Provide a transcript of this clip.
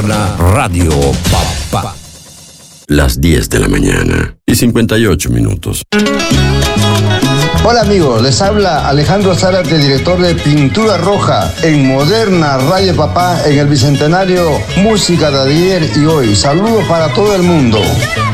Radio Papá. Las 10 de la mañana y 58 minutos. Hola amigos, les habla Alejandro Zárate, director de Pintura Roja en Moderna Radio Papá en el Bicentenario Música de ayer y hoy. Saludos para todo el mundo.